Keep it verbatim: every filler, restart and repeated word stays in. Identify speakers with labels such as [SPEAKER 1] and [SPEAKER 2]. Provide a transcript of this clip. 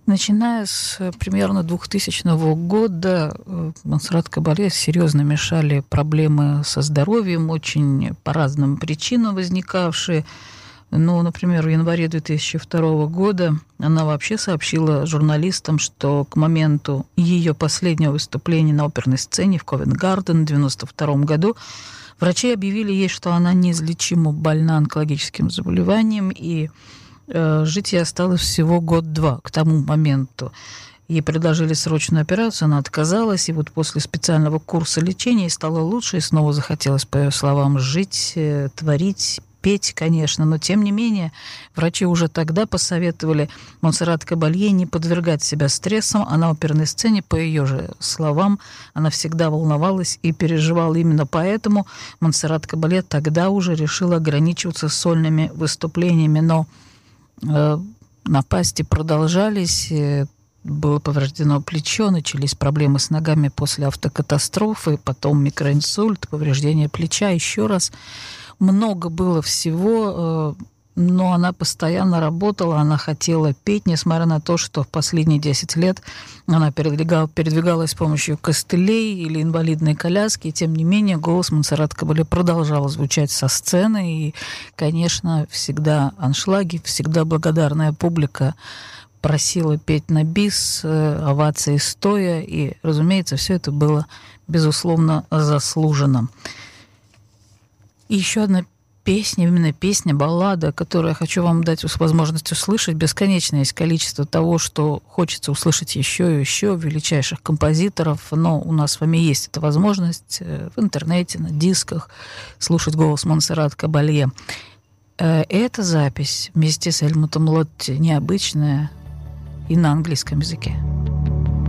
[SPEAKER 1] Начиная с примерно двухтысячного года Монсеррат Кабалье серьезно мешали проблемы со здоровьем, очень по разным причинам возникавшие. Ну, например, в январе две тысячи второго года она вообще сообщила журналистам, что к моменту ее последнего выступления на оперной сцене в Ковент-Гарден в девяносто втором году врачи объявили ей, что она неизлечимо больна онкологическим заболеванием, и э, жить ей осталось всего год-два к тому моменту. Ей предложили срочную операцию, она отказалась, и вот после специального курса лечения ей стало лучше, и снова захотелось, по ее словам, жить, э, творить, петь, конечно, но тем не менее врачи уже тогда посоветовали Монсеррат Кабалье не подвергать себя стрессам, а на оперной сцене, по ее же словам, она всегда волновалась и переживала. Именно поэтому Монсеррат Кабалье тогда уже решила ограничиваться сольными выступлениями, но э, напасти продолжались, э, было повреждено плечо, начались проблемы с ногами после автокатастрофы, потом микроинсульт, повреждение плеча, еще раз. Много было всего, но она постоянно работала, она хотела петь, несмотря на то, что в последние десять лет она передвигала, передвигалась с помощью костылей или инвалидной коляски, и тем не менее голос Монсеррат Кабалье продолжал звучать со сцены, и, конечно, всегда аншлаги, всегда благодарная публика просила петь на бис, овации стоя, и, разумеется, все это было, безусловно, заслуженно. И еще одна песня, именно песня, баллада, которую я хочу вам дать возможность услышать. Бесконечное есть количество того, что хочется услышать еще и еще, величайших композиторов, но у нас с вами есть эта возможность в интернете, на дисках слушать голос Монсеррат Кабалье. Эта запись вместе с Эльмутом Лотти необычная и на английском языке.